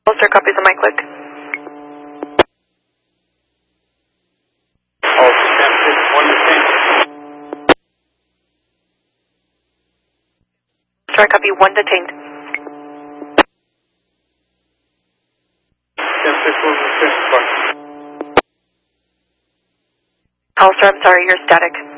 Sir, copies on my click. Oh, 10-6, 1 detained. Sir, copy 1 detained. 10-6, 1 detained. Oh, sir, I'm sorry, you're static.